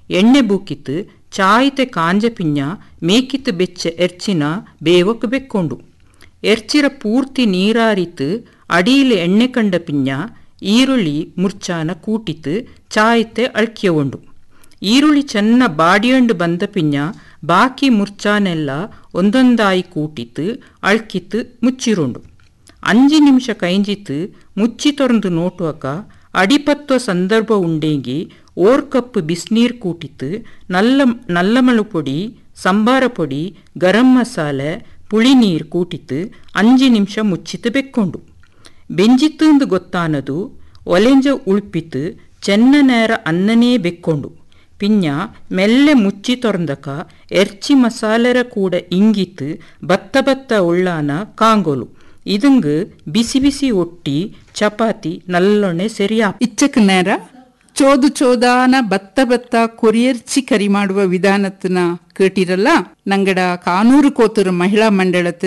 ಎಣ್ಣೆ ಬೂಕಿತ್ತು ಚಾಯಿತೆ ಕಾಂಜ ಪಿಂಜ ಮೇಕಿತ್ತು ಬೆಚ್ಚ ಎರ್ಚಿನ ಬೇವಕ್ಕೆ ಬೆಕ್ಕೊಂಡು ಎರ್ಚಿರ ಪೂರ್ತಿ ನೀರಾರಿತು ಅಡಿயில் ಎಣ್ಣೆ ಕಂಡ ಪಿಂಜ ಈರುಳ್ಳಿ ಮುರ್ಚಾನ ಕೂಟಿತ್ತು ಚಾಯಿತೆ ಅಳ್ಕಿಯೊಂಡು ಈರುಳ್ಳಿ ಚೆನ್ನ ಬಾಡಿಯಂಡು ಬಂದ ಪಿಂಜ ಬಾಕಿ ಮುರ್ಚಾನೆಲ್ಲ ಒಂದೊಂದಾಯಿ ಕೂಟಿತ್ತು ಅಳ್ಕಿತ್ತು ಮುಚ್ಚಿರುಂಡು 5 ನಿಮಿಷ ಕೈಂಜಿತ್ತು ಮುಚ್ಚಿ ತೊರೆದು ನೋಟುವಕ ಅಡಿಪತ್ತುವ ಸಂದರ್ಭ ಉಂಡೆಂಗಿ 1 ಕಪ್ ಬಿಸಿನೀರು ಕೂಟಿತ್ತು ನಲ್ಲಮಳು ಪೊಡಿ ಸಂಬಾರ ಪೊಡಿ ಗರಂ ಮಸಾಲೆ ಪುಳಿ ನೀರು ಕೂಟಿತ್ತು 5 ನಿಮಿಷ ಮುಚ್ಚಿತ್ತು ಬೆಕ್ಕೊಂಡು ಬೆಂಜಿತ್ತು ಗೊತ್ತಾನದು ಒಲೆಂಜ ಉಳ್ಪಿತ್ತು ಚೆನ್ನ ನೇರ ಅನ್ನನೇ ಬೆಕ್ಕೊಂಡು ಪಿಂಜ ಮೆಲ್ಲೆ ಮುಚ್ಚಿ ತೊರಂದಕ ಎರ್ಚಿ ಮಸಾಲೆರ ಕೂಡ ಇಂಗಿತ್ತು ಬತ್ತ ಉಳ್ಳಾನ ಕಾಂಗೋಲು ಇದಂಗ ಬಿಸಿ ಬಿಸಿ ಒಟ್ಟಿ ಚಪಾತಿ ನಲ್ಲೊಣೆ ಸರಿಯಾ ಇಚ್ಚಕ್ ನೇರ ಚೋದಾನ ಬತ್ತ ಕೊರಿಯರ್ಚಿ ಕರಿ ಮಾಡುವ ವಿಧಾನತನ ಕೇಟಿರಲ್ಲ ನಂಗಡ ಕಾನೂರು ಕೋತೂರು ಮಹಿಳಾ ಮಂಡಳತ್